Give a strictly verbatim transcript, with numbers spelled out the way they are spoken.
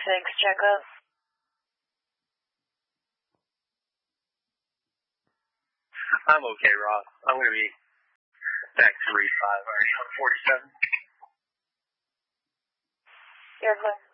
Thanks, checkup. I'm okay, Ross. I'm going to be back to read five already on forty-seven. You're clear.